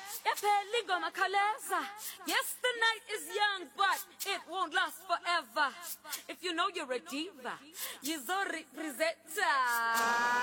Epheligoma kaleza. Yes, the night is young, but it won't last forever. If you know you're a diva, you're a representer.